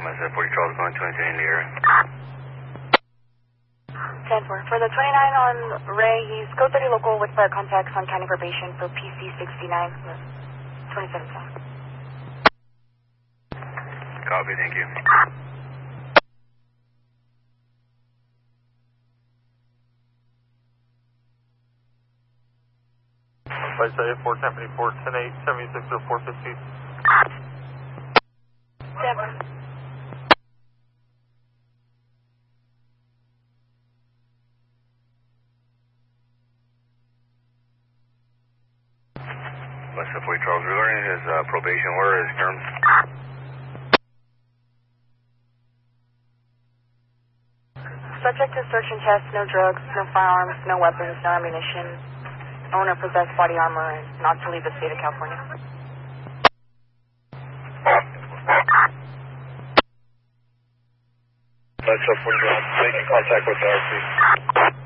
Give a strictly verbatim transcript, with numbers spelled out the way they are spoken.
Myself, forty Charles, going twenty-two in the area. ten four. For the twenty-nine on Ray, he's code thirty local with prior contacts on county probation for P C sixty-nine, twenty-seven south. Copy, thank you. Isaiah four Company four ten eight seventy-six or four fifteen. Seven. Myself, forty Charles, regarding his uh, probation, what are his terms? Subject to search and test, no drugs, no firearms, no weapons, no ammunition. Owner possessed body armor and not to leave the state of California. Myself, forty Charles, making contact with R C.